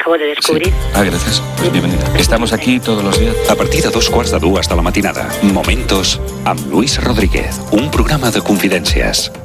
acabo de descubrir. Sí. Gracias. Pues bienvenida. Estamos aquí todos los días. A partir de 2:15 de la matinada. Momentos amb Lluís Rodríguez. Un programa de confidències.